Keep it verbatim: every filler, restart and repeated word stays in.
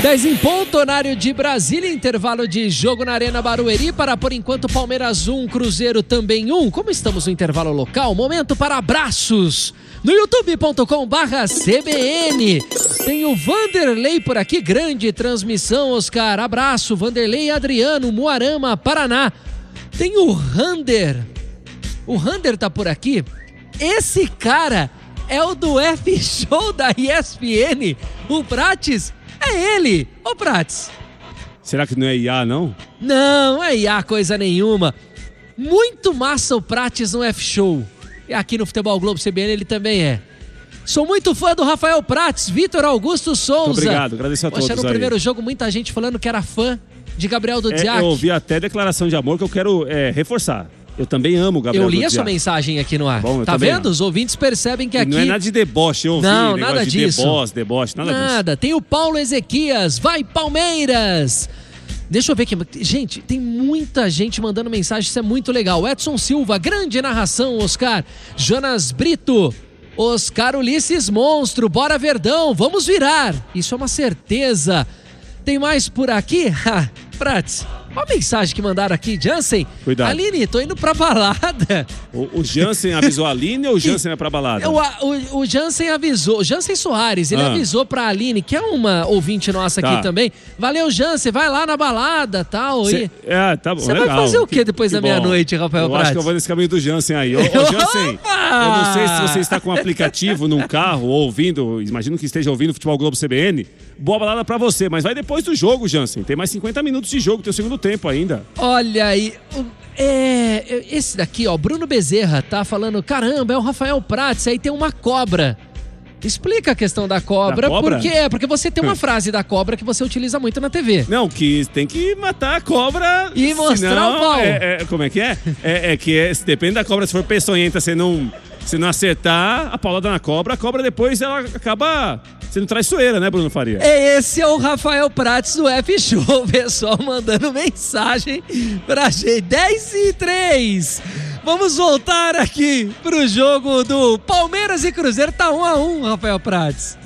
dez em ponto, horário de Brasília, intervalo de jogo na Arena Barueri para, por enquanto, Palmeiras um, Cruzeiro também um. Como estamos no intervalo local, momento para abraços no youtube ponto com barra C B N. Tem o Vanderlei por aqui, grande transmissão, Oscar. Abraço, Vanderlei Adriano, Muarama, Paraná. Tem o Rander. O Rander tá por aqui. Esse cara é o do F-Show da E S P N, o Prates. É ele, ô Prates. Será que não é I A, não? Não, é I A coisa nenhuma. Muito massa o Prates no F-Show. E aqui no Futebol Globo C B N ele também é. Sou muito fã do Rafael Prates, Vitor Augusto Souza. Muito obrigado, agradeço a todos. Poxa, no aí. primeiro jogo muita gente falando que era fã de Gabriel Dudziak. É, eu ouvi até declaração de amor que eu quero é, reforçar. Eu também amo o Gabriel Eu li Dudziak. a sua mensagem aqui no ar. Bom, tá vendo? amo. Os ouvintes percebem que aqui... Não é nada de deboche, eu ouvi. Não, nada de disso. Deboche, deboche, nada, nada disso. Nada. Tem o Paulo Ezequias. Vai, Palmeiras! Deixa eu ver aqui. Gente, tem muita gente mandando mensagem. Isso é muito legal. Edson Silva, grande narração, Oscar. Jonas Brito. Oscar Ulisses Monstro. Bora, Verdão. Vamos virar. Isso é uma certeza. Tem mais por aqui? Prates. Olha a mensagem que mandaram aqui, Jansen. Cuidado. Aline, tô indo pra balada. O, o Jansen avisou a Aline ou o Jansen é pra balada? O, o, o Jansen avisou, o Jansen Soares, ele ah. avisou pra Aline, que é uma ouvinte nossa aqui tá. também. Valeu, Jansen, vai lá na balada tal, e tal. É, tá bom, Você vai fazer o que depois que, da meia-noite, Rafael Eu Prates? acho que eu vou nesse caminho do Jansen aí. Ô, ô Jansen, eu não sei se você está com um aplicativo num carro ou ouvindo, imagino que esteja ouvindo Futebol Globo C B N. Boa balada pra você, mas vai depois do jogo, Jansen. Tem mais cinquenta minutos de jogo, tem o segundo tempo ainda. Olha aí, é, esse daqui, ó, Bruno Bezerra tá falando, caramba, é o Rafael Prates, aí tem uma cobra. Explica a questão da cobra, da cobra? porque é, porque você tem uma frase da cobra que você utiliza muito na T V. Não, que tem que matar a cobra e mostrar senão, o pau. É, é, como é que é? É, é que é, depende da cobra, se for peçonhenta, você não, se não acertar a paulada na cobra, a cobra depois ela acaba sendo traiçoeira, né, Bruno Faria? Esse é o Rafael Prates do F-Show, pessoal mandando mensagem pra gente. dez e três. Vamos voltar aqui pro jogo do Palmeiras e Cruzeiro. Tá um a um, Rafael Prates.